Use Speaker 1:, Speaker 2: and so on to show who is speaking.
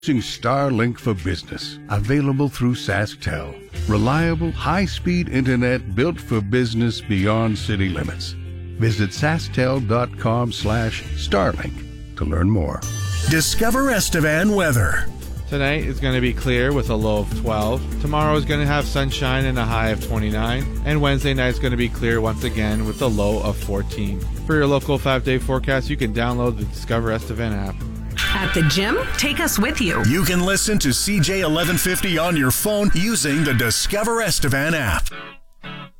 Speaker 1: Starlink for Business, available through SaskTel. Reliable, high-speed internet built for business beyond city limits. Visit SaskTel.com/Starlink to learn more.
Speaker 2: Discover Estevan weather.
Speaker 3: Tonight is going to be clear with a low of 12. Tomorrow is going to have sunshine and a high of 29. And Wednesday night is going to be clear once again with a low of 14. For your local 5-day forecast, you can download the Discover Estevan app.
Speaker 4: At the gym? Take us with you.
Speaker 2: You can listen to CJ 1150 on your phone using the Discover Estevan app.